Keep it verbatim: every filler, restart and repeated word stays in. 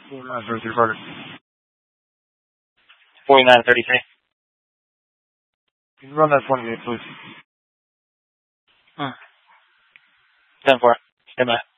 forty-nine thirty-three, Parker. forty-nine thirty-three. Can you run that twenty-eight, please? Hmm. ten four. Stand by.